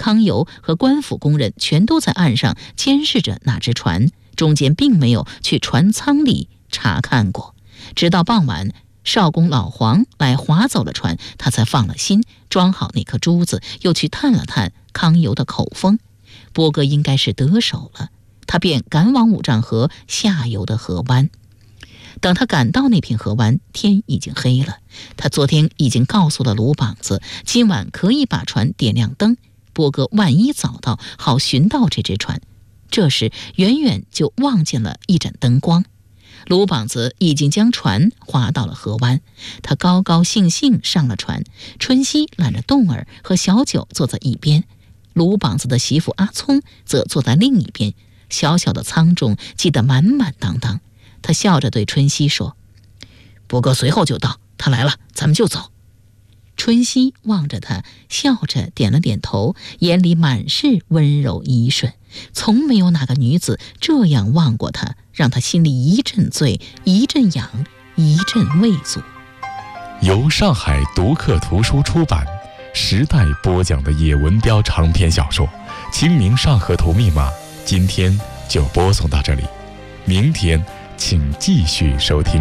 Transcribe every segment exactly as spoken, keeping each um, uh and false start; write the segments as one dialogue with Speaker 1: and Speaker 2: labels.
Speaker 1: 康游和官府工人全都在岸上监视着那只船，中间并没有去船舱里查看过。直到傍晚，少公老黄来划走了船，他才放了心，装好那颗珠子，又去探了探康游的口风。波哥应该是得手了，他便赶往五丈河下游的河湾。等他赶到那片河湾，天已经黑了。他昨天已经告诉了鲁膀子，今晚可以把船点亮灯，波哥万一早到，好寻到这只船。这时远远就望见了一盏灯光，鲁膀子已经将船划到了河湾。他高高兴兴上了船，春熙揽着洞儿和小九坐在一边，鲁膀子的媳妇阿聪则坐在另一边。小小的舱中挤得满满当当。他笑着对春熙说：“波哥随后就到，他来了，咱们就走。”春熙望着他，笑着点了点头，眼里满是温柔怡顺。从没有哪个女子这样望过他，让他心里一阵醉，一阵痒，一阵畏足。
Speaker 2: 由上海读客图书出版，时代播讲的叶文标长篇小说《清明上河图密码》，今天就播送到这里，明天请继续收听。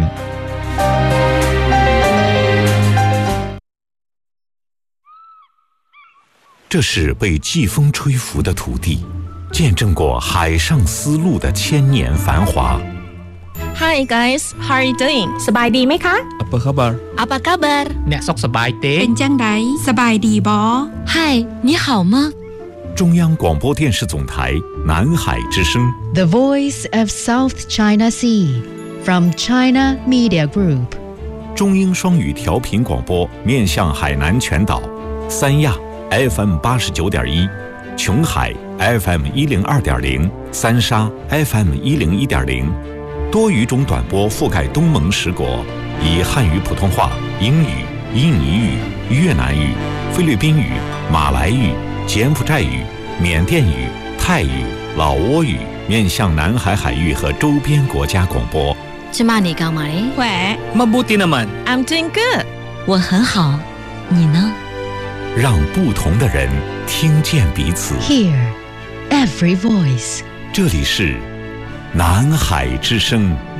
Speaker 3: 这是被季风吹拂的土地，见证过海上丝路的千年繁华。
Speaker 4: Hi guys, how are you doing?
Speaker 5: สบายดีไหมคะ
Speaker 6: Apa khabar?
Speaker 4: Apa kabar?
Speaker 6: អ្នកសុខសប្បាយទេ
Speaker 5: เป็นจังไดสบายดีบ่
Speaker 4: Hi, 你好吗？
Speaker 3: 中央广播电视总台南海之声
Speaker 7: The Voice of South China Sea from China Media Group
Speaker 3: 中英双语调频广播面向海南全岛，三亚 F M 八十九点一，琼海 F M 一零二点零，三沙 F M 一零一点零，多语种短波覆盖东盟十国，以汉语、普通话、英语、印尼语、越南语、菲律宾语、马来语、柬埔寨语、缅甸语、泰语、老挝语面向南海海域和周边国家广播。
Speaker 4: 芝麻你干嘛嘞？
Speaker 5: 喂
Speaker 6: Mabuti naman.
Speaker 4: I'm doing good. 我很好，你呢？
Speaker 3: 让不同的人听见彼此。
Speaker 7: Hear every voice
Speaker 3: 这里是南海之声。